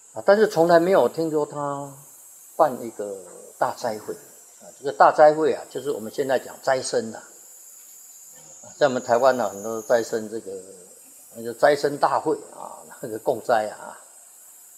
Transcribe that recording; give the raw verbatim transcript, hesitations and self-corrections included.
啊，但是从来没有听说他办一个大斋会啊。这个大斋会啊，就是我们现在讲斋生啊，在我们台湾呢、啊，很多斋生这个那个斋生大会啊，那个共斋啊，